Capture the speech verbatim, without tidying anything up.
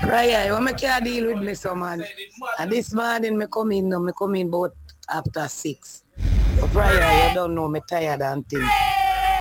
Right, when I can deal with me, so man. And this morning, me come in, no, me come in about after six. So prior, you don't know, me tired and things.